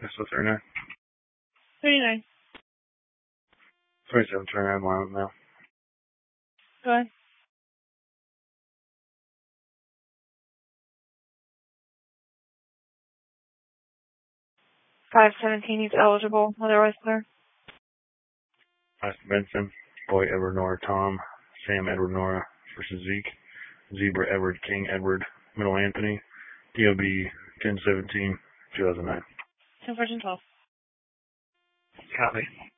That's what's 39. 39. 27, 29 miles now. Go ahead. 517, he's eligible, otherwise clear. Austin Benson, Boy Edward Nora Tom, Sam Edward Nora versus Zeke, Zebra Edward King Edward, Middle Anthony, DOB 1017, 2009. 10-14-12. Copy.